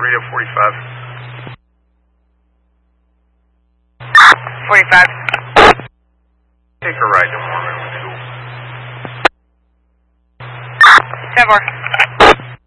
Radio 45. 45. Take a ride to Mormon with 2. 10-4.